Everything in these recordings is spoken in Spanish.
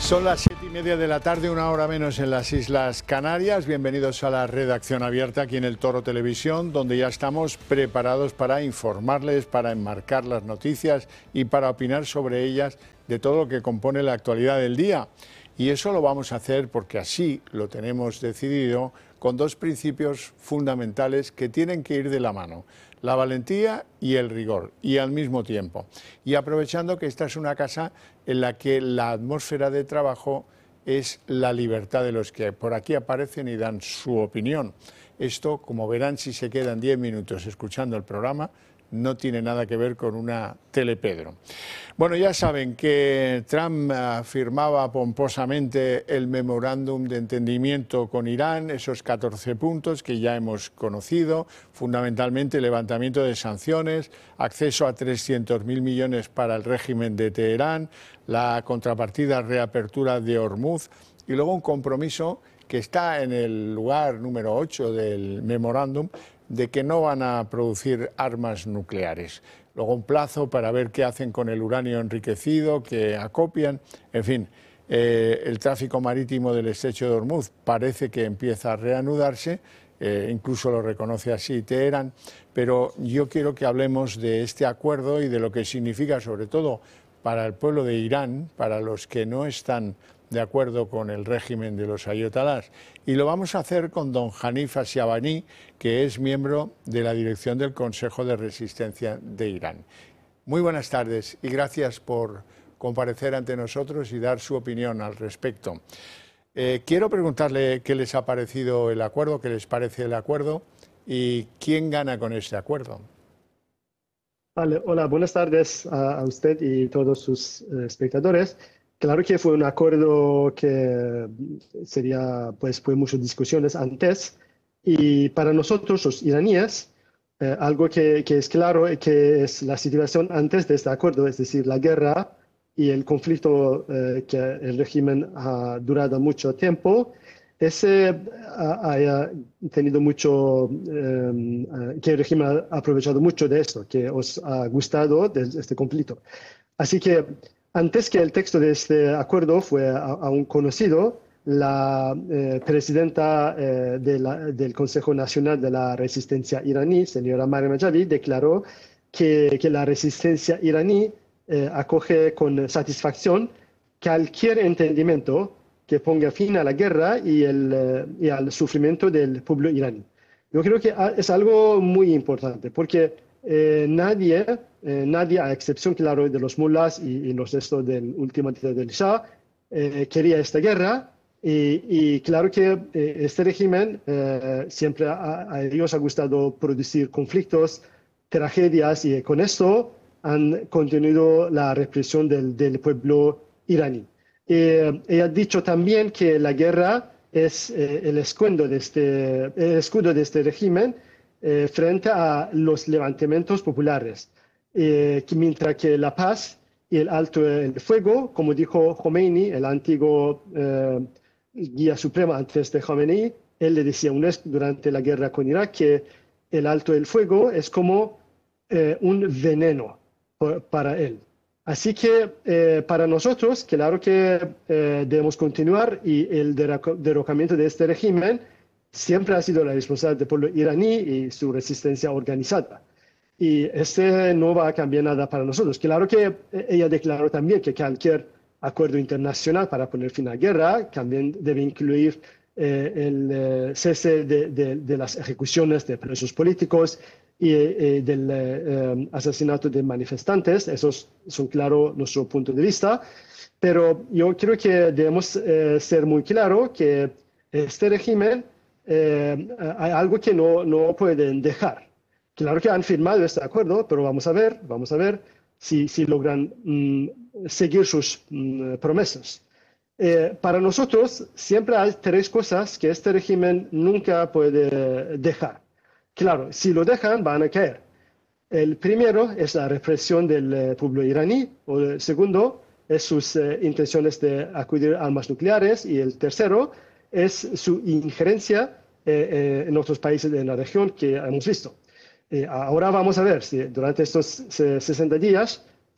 Son las 7:30 de la tarde, una hora menos en las Islas Canarias. Bienvenidos a la redacción abierta aquí en el Toro Televisión, donde ya estamos preparados para informarles, para enmarcar las noticias y para opinar sobre ellas de todo lo que compone la actualidad del día. Y eso lo vamos a hacer porque así lo tenemos decidido, con dos principios fundamentales que tienen que ir de la mano: la valentía y el rigor, y al mismo tiempo. Y aprovechando que esta es una casa en la que la atmósfera de trabajo es la libertad de los que por aquí aparecen y dan su opinión. Esto, como verán si se quedan 10 minutos escuchando el programa, no tiene nada que ver con una telepedro. Bueno, ya saben que Trump firmaba pomposamente el memorándum de entendimiento con Irán, esos 14 puntos que ya hemos conocido, fundamentalmente levantamiento de sanciones, acceso a 300.000 millones para el régimen de Teherán, la contrapartida reapertura de Hormuz y luego un compromiso que está en el lugar número 8 del memorándum, de que no van a producir armas nucleares. Luego un plazo para ver qué hacen con el uranio enriquecido, que acopian, en fin. El tráfico marítimo del estrecho de Hormuz parece que empieza a reanudarse, incluso lo reconoce así Teherán, pero yo quiero que hablemos de este acuerdo y de lo que significa, sobre todo para el pueblo de Irán, para los que no están de acuerdo con el régimen de los ayatolás. Y lo vamos a hacer con don Hanif Ashiabani, que es miembro de la dirección del Consejo de Resistencia de Irán. Muy buenas tardes y gracias por comparecer ante nosotros y dar su opinión al respecto. Quiero preguntarle qué les ha parecido el acuerdo, qué les parece el acuerdo y quién gana con este acuerdo. Vale, hola, buenas tardes a usted y todos sus espectadores. Claro que fue un acuerdo que fue muchas discusiones antes, y para nosotros los iraníes, algo que es claro que es la situación antes de este acuerdo, es decir, la guerra y el conflicto que el régimen ha durado mucho tiempo, haya tenido mucho, que el régimen ha aprovechado mucho de esto, que os ha gustado de este conflicto. Así que antes que el texto de este acuerdo fue aún conocido, la presidenta del Consejo Nacional de la Resistencia iraní, señora Maryam Javid, declaró que la resistencia iraní acoge con satisfacción cualquier entendimiento que ponga fin a la guerra y al sufrimiento del pueblo iraní. Yo creo que es algo muy importante, porque nadie, a excepción, claro, de los mulas y los restos del último del Shah, quería esta guerra. Y claro que este régimen siempre a ellos ha gustado producir conflictos, tragedias, y con esto han contenido la represión del pueblo iraní. Ella ha dicho también que la guerra es el escudo de este régimen frente a los levantamientos populares, mientras que la paz y el alto el fuego, como dijo Khomeini, el antiguo guía supremo antes de Khomeini, él le decía durante la guerra con Irak que el alto el fuego es como un veneno para él. Así que para nosotros, claro que debemos continuar, y el derrocamiento de este régimen siempre ha sido la responsabilidad del pueblo iraní y su resistencia organizada. Y no va a cambiar nada para nosotros. Claro que ella declaró también que cualquier acuerdo internacional para poner fin a la guerra también debe incluir el cese de las ejecuciones de presos políticos y del asesinato de manifestantes. Esos son, claro, nuestro punto de vista. Pero yo creo que debemos ser muy claros que este régimen hay algo que no pueden dejar. Claro que han firmado este acuerdo, pero vamos a ver si logran seguir sus promesas. Para nosotros siempre hay tres cosas que este régimen nunca puede dejar. Claro, si lo dejan van a caer. El primero es la represión del pueblo iraní, o el segundo es sus intenciones de acudir a armas nucleares, y el tercero es su injerencia en otros países de la región que hemos visto. Ahora vamos a ver si durante estos 60 días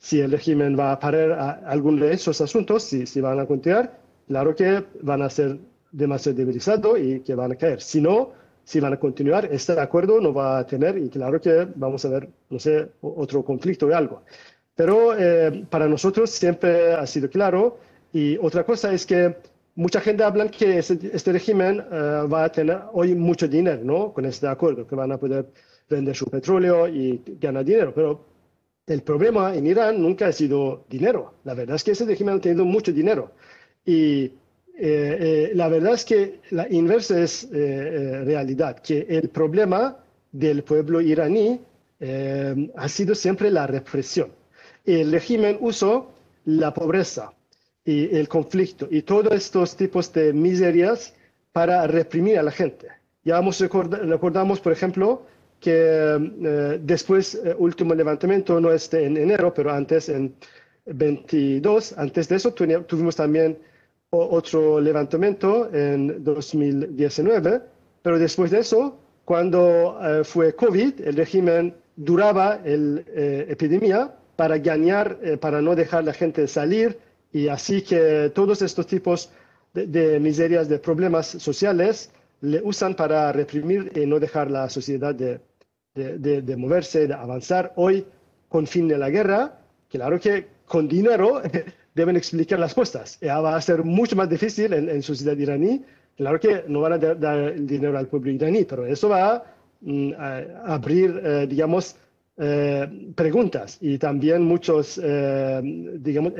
si el régimen va a parar alguno de esos asuntos, si van a continuar, claro que van a ser demasiado debilizados y que van a caer. Si no, si van a continuar, este acuerdo no va a tener, y claro que vamos a ver, no sé, otro conflicto o algo. Pero para nosotros siempre ha sido claro. Y otra cosa es que mucha gente habla que este régimen va a tener hoy mucho dinero, ¿no? Con este acuerdo, que van a poder vender su petróleo y ganar dinero. Pero el problema en Irán nunca ha sido dinero. La verdad es que ese régimen ha tenido mucho dinero. Y la verdad es que la inversa es realidad, que el problema del pueblo iraní ha sido siempre la represión. El régimen usó la pobreza y el conflicto y todos estos tipos de miserias para reprimir a la gente. Ya recordamos, por ejemplo, que después, último levantamiento, no en enero, pero antes, en 22, antes de eso tuvimos también otro levantamiento en 2019, pero después de eso, cuando fue COVID, el régimen duraba la epidemia para ganar, para no dejar a la gente salir, y así que todos estos tipos de miserias, de problemas sociales, le usan para reprimir y no dejar la sociedad de moverse, de avanzar. Hoy, con fin de la guerra, claro que con dinero deben explicar las cosas. Ya va a ser mucho más difícil en sociedad iraní. Claro que no van a dar el dinero al pueblo iraní, pero eso va a abrir, digamos, preguntas y también muchos, digamos,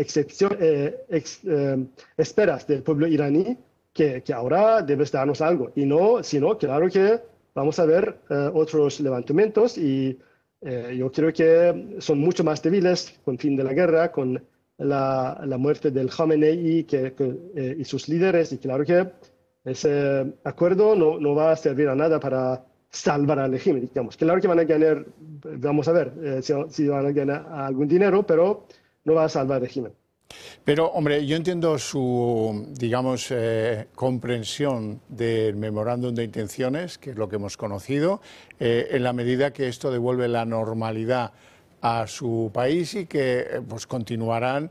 esperas del pueblo iraní que ahora debes darnos algo. Y no, sino, claro que vamos a ver otros levantamientos y yo creo que son mucho más débiles con fin de la guerra, con la muerte del Khamenei y sus líderes. Y claro que ese acuerdo no va a servir a nada para salvar al régimen, digamos. Claro que van a ganar, vamos a ver si van a ganar algún dinero, pero no va a salvar al régimen. Pero, hombre, yo entiendo su, digamos, comprensión del memorándum de intenciones, que es lo que hemos conocido, en la medida que esto devuelve la normalidad a su país y que pues continuarán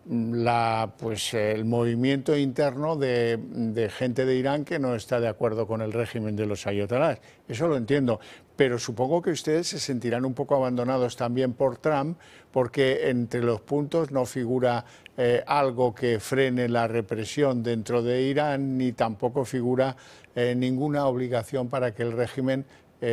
el movimiento interno de gente de Irán que no está de acuerdo con el régimen de los ayatolás. Eso lo entiendo, pero supongo que ustedes se sentirán un poco abandonados también por Trump, porque entre los puntos no figura algo que frene la represión dentro de Irán, ni tampoco figura ninguna obligación para que el régimen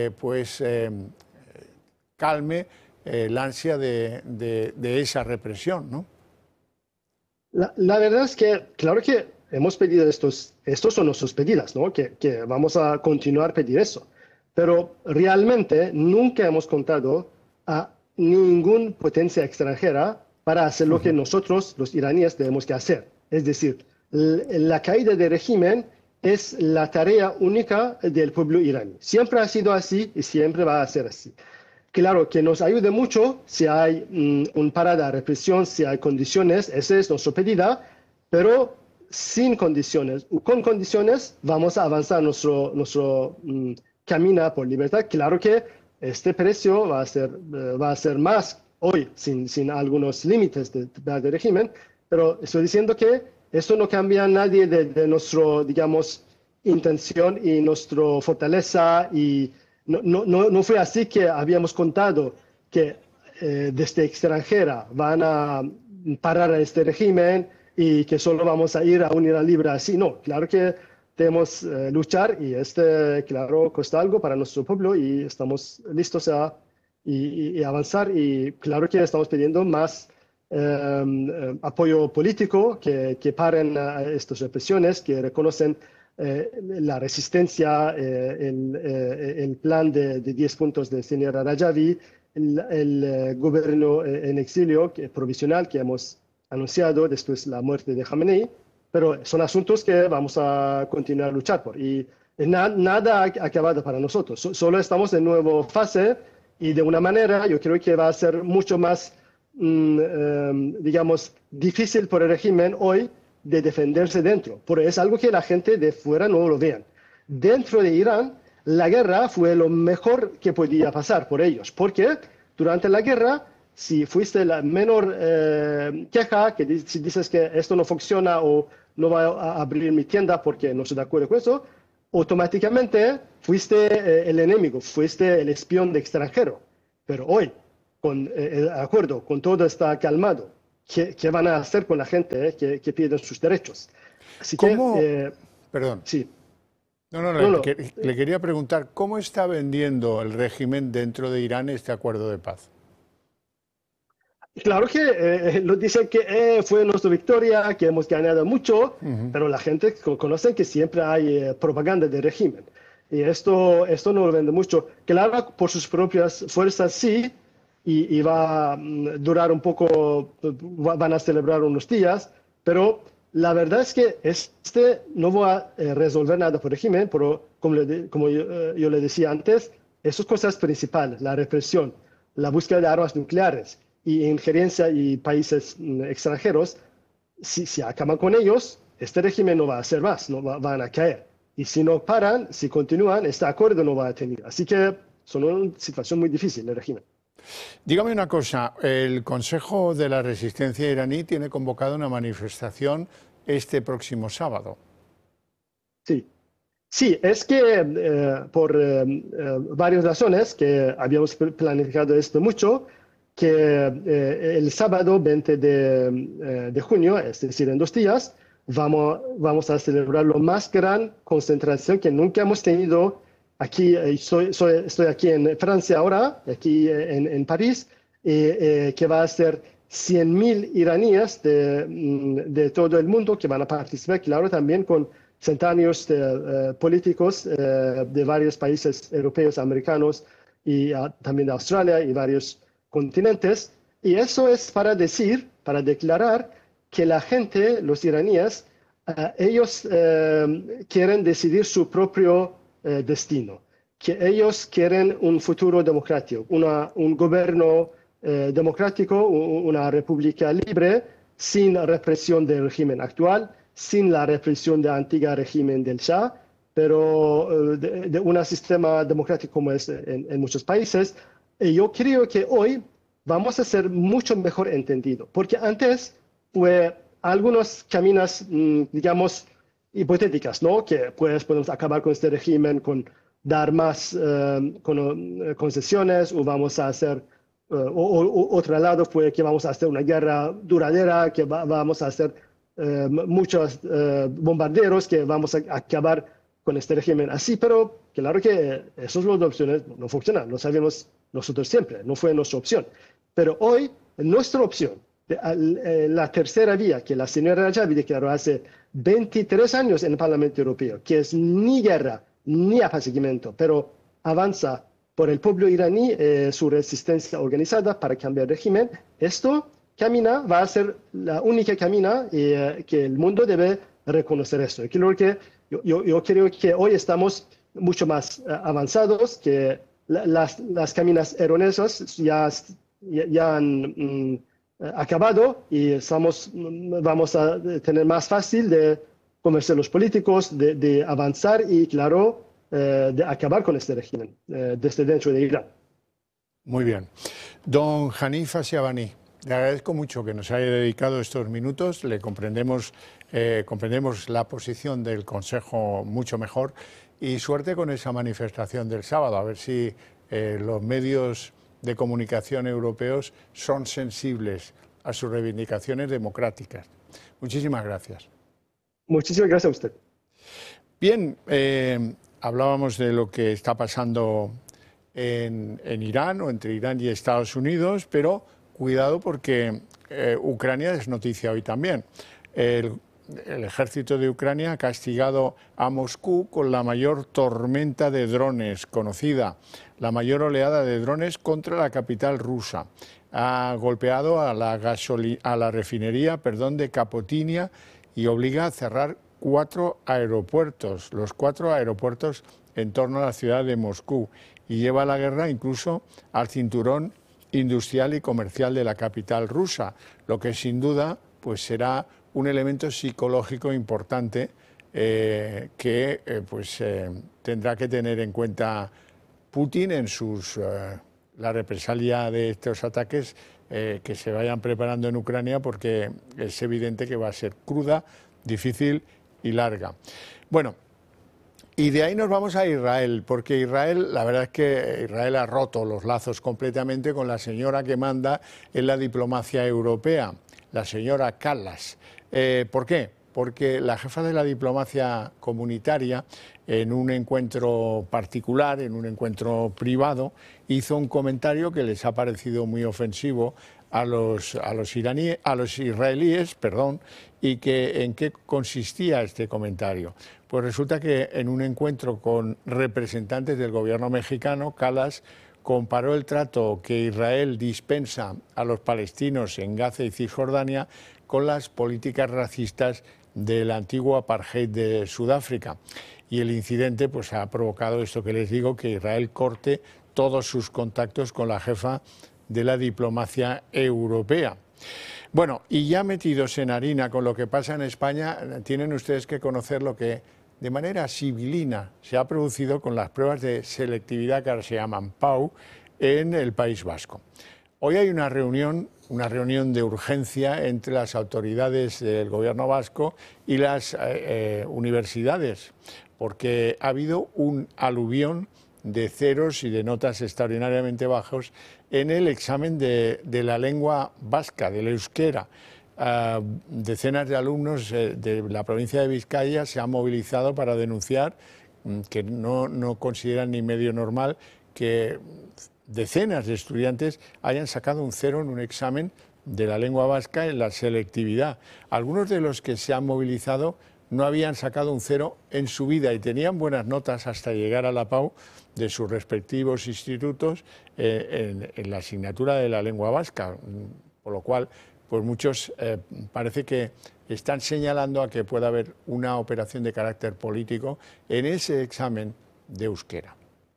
calme la ansia de esa represión, ¿no? La verdad es que, claro que hemos pedido estos son nuestros pedidos, ¿no? Que vamos a continuar a pedir eso. Pero realmente nunca hemos contado a ninguna potencia extranjera para hacer lo que nosotros, los iraníes, tenemos que hacer. Es decir, la caída del régimen es la tarea única del pueblo iraní. Siempre ha sido así y siempre va a ser así. Claro que nos ayude mucho si hay un parada de represión, si hay condiciones, ese es nuestro pedido, pero sin condiciones o con condiciones vamos a avanzar nuestro camino por libertad. Claro que este precio va a ser más hoy sin algunos límites del régimen, pero estoy diciendo que eso no cambia a nadie de nuestra, digamos, intención y nuestra fortaleza. Y no fue así que habíamos contado que desde extranjera van a parar a este régimen y que solo vamos a ir a un Irán libre así. No, claro que debemos luchar y claro, cuesta algo para nuestro pueblo y estamos listos a avanzar. Y claro que estamos pidiendo más apoyo político, que paren estas represiones, que reconocen la resistencia, el plan de 10 puntos del señor Rajavi, el gobierno en exilio provisional que hemos anunciado después de la muerte de Khamenei, pero son asuntos que vamos a continuar a luchar por. Y nada ha acabado para nosotros, solo estamos en nueva fase y de una manera yo creo que va a ser mucho más, digamos, difícil por el régimen hoy de defenderse dentro, pero es algo que la gente de fuera no lo vean. Dentro de Irán, la guerra fue lo mejor que podía pasar por ellos, porque durante la guerra si fuiste la menor queja, si dices que esto no funciona o no va a abrir mi tienda porque no estoy de acuerdo con eso, automáticamente fuiste el enemigo, fuiste el espión de extranjero. Pero hoy, con el acuerdo, con todo está calmado, ¿qué van a hacer con la gente que piden sus derechos? Así que, ¿Cómo? Perdón. sí. No, no, No, no. le quería preguntar, ¿cómo está vendiendo el régimen dentro de Irán este acuerdo de paz? Claro que lo dicen que fue nuestra victoria, que hemos ganado mucho, pero la gente conoce que siempre hay propaganda del régimen. Y esto no lo vende mucho. Claro, por sus propias fuerzas sí, y va a durar un poco, van a celebrar unos días, pero la verdad es que no va a resolver nada por el régimen, pero como yo le decía antes, esas cosas principales, la represión, la búsqueda de armas nucleares y injerencia y países extranjeros, si acaban con ellos, este régimen no va a hacer más, van a caer. Y si no paran, si continúan, este acuerdo no va a tener. Así que son una situación muy difícil el régimen. Dígame una cosa, el Consejo de la Resistencia iraní tiene convocado una manifestación este próximo sábado. Sí. Sí, es que por varias razones que habíamos planificado esto mucho, que el sábado 20 de junio, es decir, en 2 días, vamos a celebrar la más gran concentración que nunca hemos tenido aquí. Estoy aquí en Francia ahora, aquí en París, que va a ser 100.000 iraníes de todo el mundo que van a participar, claro, también con centenarios de políticos de varios países europeos, americanos y también de Australia y varios continentes. Y eso es para declarar que la gente, los iraníes, ellos quieren decidir su propio destino, que ellos quieren un futuro democrático, un gobierno democrático, una república libre, sin represión del régimen actual, sin la represión del antiguo régimen del Shah, pero de un sistema democrático como es en muchos países. Y yo creo que hoy vamos a ser mucho mejor entendido, porque antes fue algunos caminos, digamos, hipotéticas, ¿no? Que pues podemos acabar con este régimen, con dar más concesiones, o vamos a hacer, otro lado fue que vamos a hacer una guerra duradera, que vamos a hacer muchos bombarderos, que vamos a acabar con este régimen así, pero claro que esas dos opciones no funcionan, lo sabemos nosotros siempre, no fue nuestra opción. Pero hoy, nuestra opción, la tercera vía que la señora Rajavi declaró hace 23 años en el Parlamento Europeo, que es ni guerra ni apaciguamiento, pero avanza por el pueblo iraní, su resistencia organizada para cambiar el régimen, esto va a ser la única camina que el mundo debe reconocer esto. Yo creo que hoy estamos mucho más avanzados, que las caminas erróneas ya han acabado y vamos a tener más fácil de convencer a los políticos, de avanzar y, claro, de acabar con este régimen desde dentro de Irán. Muy bien. Don Hanif Ashiabani, le agradezco mucho que nos haya dedicado estos minutos, le comprendemos la posición del Consejo mucho mejor y suerte con esa manifestación del sábado, a ver si los medios de comunicación europeos son sensibles a sus reivindicaciones democráticas. Muchísimas gracias. Muchísimas gracias a usted. Bien, hablábamos de lo que está pasando en Irán o entre Irán y Estados Unidos, pero cuidado porque Ucrania es noticia hoy también. El ejército de Ucrania ha castigado a Moscú con la mayor tormenta de drones conocida, la mayor oleada de drones contra la capital rusa. Ha golpeado a la refinería de Kapotinia y obliga a cerrar 4 aeropuertos, los 4 aeropuertos en torno a la ciudad de Moscú, y lleva la guerra incluso al cinturón industrial y comercial de la capital rusa, lo que sin duda pues será un elemento psicológico importante que tendrá que tener en cuenta Putin en la represalia de estos ataques que se vayan preparando en Ucrania, porque es evidente que va a ser cruda, difícil y larga. Bueno, y de ahí nos vamos a Israel, porque Israel, la verdad es que Israel ha roto los lazos completamente con la señora que manda en la diplomacia europea, la señora Kallas. ¿Por qué? Porque la jefa de la diplomacia comunitaria, en un encuentro particular, en un encuentro privado, hizo un comentario que les ha parecido muy ofensivo a los israelíes, y que ¿en qué consistía este comentario? Pues resulta que en un encuentro con representantes del gobierno mexicano, Kallas comparó el trato que Israel dispensa a los palestinos en Gaza y Cisjordania con las políticas racistas del antiguo apartheid de Sudáfrica. Y el incidente pues ha provocado esto que les digo, que Israel corte todos sus contactos con la jefa de la diplomacia europea. Bueno, y ya metidos en harina con lo que pasa en España, tienen ustedes que conocer lo que de manera sibilina se ha producido con las pruebas de selectividad que ahora se llaman PAU en el País Vasco. Hoy hay una reunión de urgencia entre las autoridades del gobierno vasco y las universidades, porque ha habido un aluvión de ceros y de notas extraordinariamente bajos en el examen de la lengua vasca, del euskera. Decenas de alumnos de la provincia de Vizcaya se han movilizado para denunciar que no consideran ni medio normal que decenas de estudiantes hayan sacado un 0 en un examen de la lengua vasca en la selectividad. Algunos de los que se han movilizado no habían sacado un 0 en su vida y tenían buenas notas hasta llegar a la PAU de sus respectivos institutos en la asignatura de la lengua vasca, por lo cual pues muchos parece que están señalando a que pueda haber una operación de carácter político en ese examen de euskera.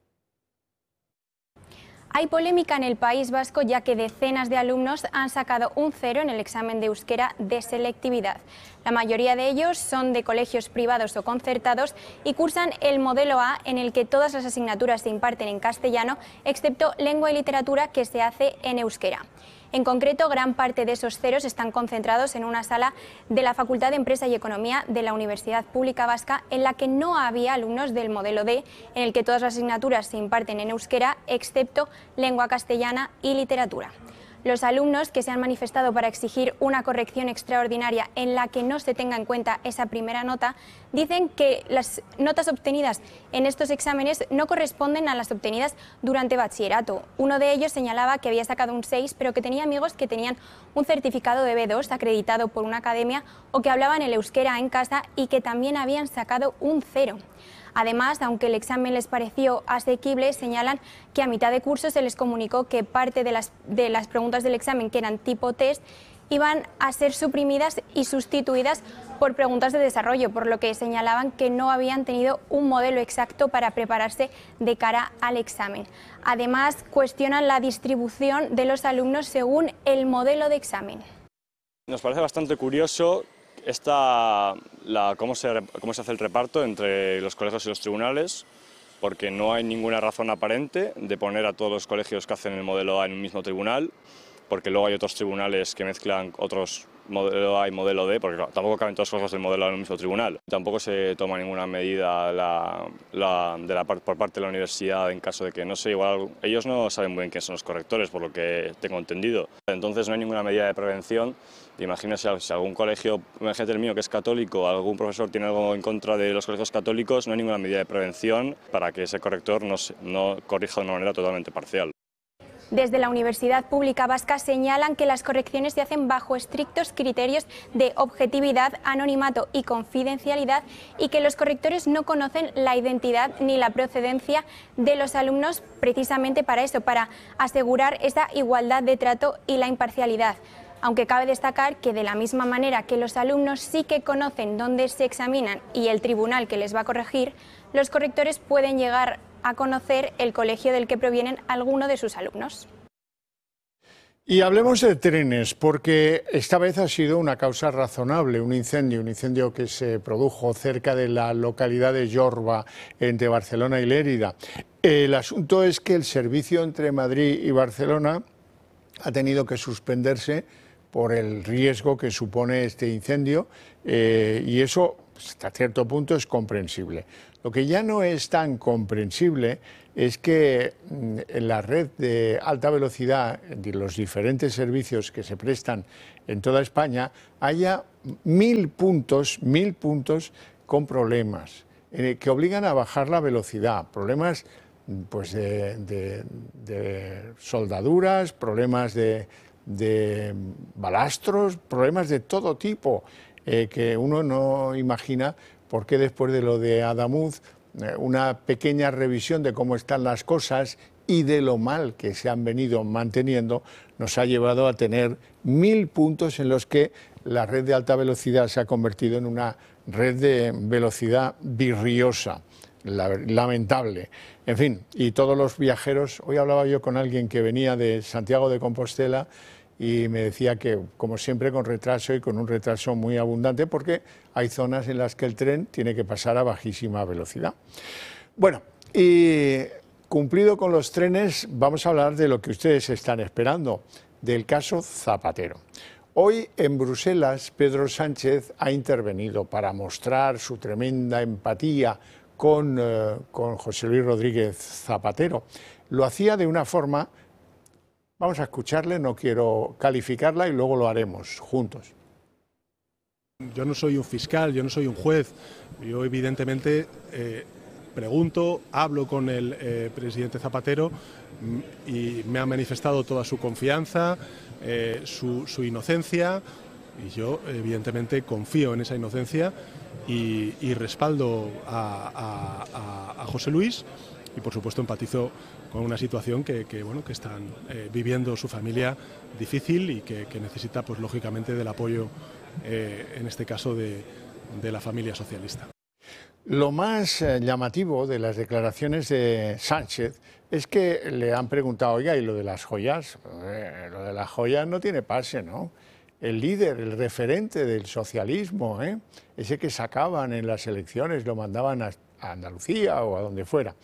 Hay polémica en el País Vasco ya que decenas de alumnos han sacado un 0 en el examen de euskera de selectividad. La mayoría de ellos son de colegios privados o concertados y cursan el modelo A, en el que todas las asignaturas se imparten en castellano, excepto lengua y literatura, que se hace en euskera. En concreto, gran parte de esos ceros están concentrados en una sala de la Facultad de Empresa y Economía de la Universidad Pública Vasca, en la que no había alumnos del modelo D, en el que todas las asignaturas se imparten en euskera, excepto lengua castellana y literatura. Los alumnos que se han manifestado para exigir una corrección extraordinaria en la que no se tenga en cuenta esa primera nota, dicen que las notas obtenidas en estos exámenes no corresponden a las obtenidas durante bachillerato. Uno de ellos señalaba que había sacado un 6, pero que tenía amigos que tenían un certificado de B2 acreditado por una academia o que hablaban el euskera en casa y que también habían sacado un 0. Además, aunque el examen les pareció asequible, señalan que a mitad de curso se les comunicó que parte de las preguntas del examen, que eran tipo test, iban a ser suprimidas y sustituidas por preguntas de desarrollo, por lo que señalaban que no habían tenido un modelo exacto para prepararse de cara al examen. Además, cuestionan la distribución de los alumnos según el modelo de examen. Nos parece bastante curioso cómo se hace el reparto entre los colegios y los tribunales, porque no hay ninguna razón aparente de poner a todos los colegios que hacen el modelo A en un mismo tribunal, porque luego hay otros tribunales que mezclan otros modelo A y modelo D, porque tampoco caben todos los colegios del modelo A en un mismo tribunal. Tampoco se toma ninguna medida por parte de la universidad en caso de que, no sé, igual ellos no saben muy bien quiénes son los correctores, por lo que tengo entendido. Entonces no hay ninguna medida de prevención. Imagínese si algún colegio, imagínate el mío que es católico, algún profesor tiene algo en contra de los colegios católicos, no hay ninguna medida de prevención para que ese corrector no corrija de una manera totalmente parcial. Desde la Universidad Pública Vasca señalan que las correcciones se hacen bajo estrictos criterios de objetividad, anonimato y confidencialidad, y que los correctores no conocen la identidad ni la procedencia de los alumnos precisamente para eso, para asegurar esa igualdad de trato y la imparcialidad. Aunque cabe destacar que de la misma manera que los alumnos sí que conocen dónde se examinan y el tribunal que les va a corregir, los correctores pueden llegar a conocer el colegio del que provienen alguno de sus alumnos. Y hablemos de trenes, porque esta vez ha sido una causa razonable, un incendio que se produjo cerca de la localidad de Jorba, entre Barcelona y Lérida. El asunto es que el servicio entre Madrid y Barcelona ha tenido que suspenderse por el riesgo que supone este incendio y eso hasta cierto punto es comprensible. Lo que ya no es tan comprensible es que en la red de alta velocidad, de los diferentes servicios que se prestan en toda España, haya 1000 puntos con problemas que obligan a bajar la velocidad, problemas pues de soldaduras, problemas de balastros, problemas de todo tipo que uno no imagina por qué después de lo de Adamuz una pequeña revisión de cómo están las cosas y de lo mal que se han venido manteniendo nos ha llevado a tener 1000 puntos en los que la red de alta velocidad se ha convertido en una red de velocidad virriosa, lamentable. En fin, y todos los viajeros, hoy hablaba yo con alguien que venía de Santiago de Compostela y me decía que, como siempre, con retraso y con un retraso muy abundante, porque hay zonas en las que el tren tiene que pasar a bajísima velocidad. Bueno, y cumplido con los trenes, vamos a hablar de lo que ustedes están esperando, del caso Zapatero. Hoy en Bruselas, Pedro Sánchez ha intervenido para mostrar su tremenda empatía con José Luis Rodríguez Zapatero. Lo hacía de una forma, vamos a escucharle, no quiero calificarla y luego lo haremos juntos. Yo no soy un fiscal, yo no soy un juez, yo evidentemente pregunto, hablo con el presidente Zapatero y me ha manifestado toda su confianza, su inocencia, y yo evidentemente confío en esa inocencia y respaldo a José Luis y por supuesto empatizo con una situación que están viviendo su familia difícil y que necesita pues lógicamente del apoyo en este caso de la familia socialista. Lo más llamativo de las declaraciones de Sánchez es que le han preguntado, oiga, ¿y lo de las joyas? Lo de las joyas no tiene pase, ¿no? El líder, el referente del socialismo, ese que sacaban en las elecciones, lo mandaban a Andalucía o a donde fuera.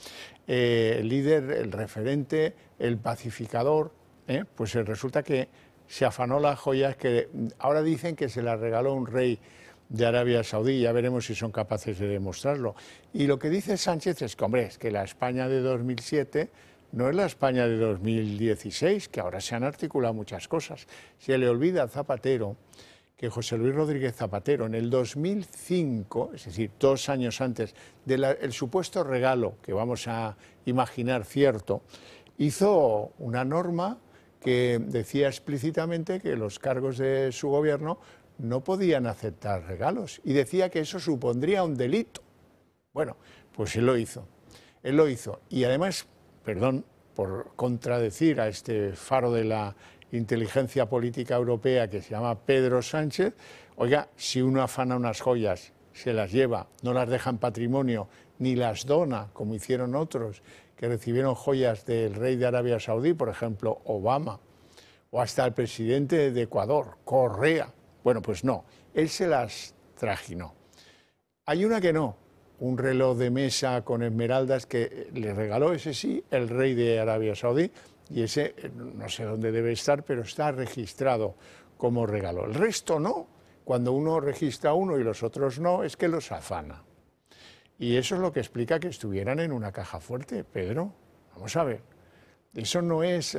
El líder, el referente, el pacificador, pues resulta que se afanó las joyas que ahora dicen que se las regaló un rey de Arabia Saudí, ya veremos si son capaces de demostrarlo. Y lo que dice Sánchez es que, hombre, es que la España de 2007 no es la España de 2016, que ahora se han articulado muchas cosas. Se le olvida a Zapatero que José Luis Rodríguez Zapatero en el 2005, es decir, 2 años antes del supuesto regalo, que vamos a imaginar cierto, hizo una norma que decía explícitamente que los cargos de su gobierno no podían aceptar regalos y decía que eso supondría un delito. Bueno, pues él lo hizo. Él lo hizo. Y además, perdón por contradecir a este faro de la inteligencia política europea que se llama Pedro Sánchez, oiga, si uno afana unas joyas, se las lleva, no las deja en patrimonio, ni las dona, como hicieron otros que recibieron joyas del rey de Arabia Saudí, por ejemplo, Obama, o hasta el presidente de Ecuador, Correa. Bueno, pues no, él se las trajinó. Hay una que no, un reloj de mesa con esmeraldas que le regaló, ese sí, el rey de Arabia Saudí, y ese no sé dónde debe estar, pero está registrado como regalo. El resto no, cuando uno registra uno y los otros no, es que los afana. Y eso es lo que explica que estuvieran en una caja fuerte, Pedro. Vamos a ver, eso no es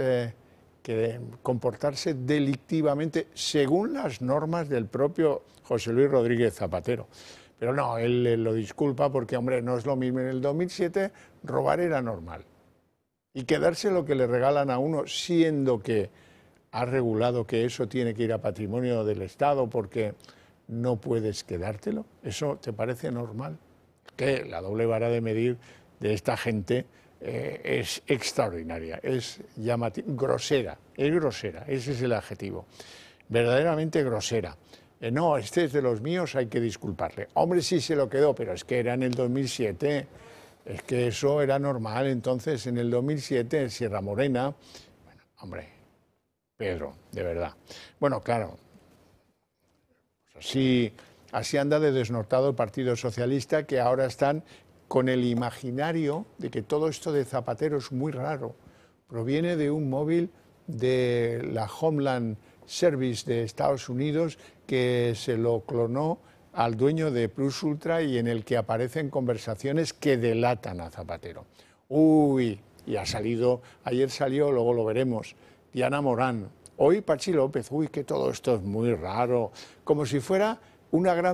que comportarse delictivamente según las normas del propio José Luis Rodríguez Zapatero. Pero no, él lo disculpa porque, hombre, no es lo mismo. En el 2007 robar era normal. Y quedarse lo que le regalan a uno, siendo que ha regulado que eso tiene que ir a patrimonio del Estado porque no puedes quedártelo, ¿eso te parece normal? Que la doble vara de medir de esta gente es extraordinaria, es llamativa, grosera, ese es el adjetivo, verdaderamente grosera. No, este es de los míos, hay que disculparle. Hombre, sí se lo quedó, pero es que era en el 2007, es que eso era normal. Entonces, en el 2007, en Sierra Morena, bueno, hombre, Pedro, de verdad. Bueno, claro, pues así anda de desnortado el Partido Socialista, que ahora están con el imaginario de que todo esto de Zapatero es muy raro. Proviene de un móvil de la Homeland Service de Estados Unidos que se lo clonó al dueño de Plus Ultra y en el que aparecen conversaciones que delatan a Zapatero. Uy, y ha salido, ayer salió, luego lo veremos, Diana Morán, hoy Patxi López, uy, que todo esto es muy raro, como si fuera una gran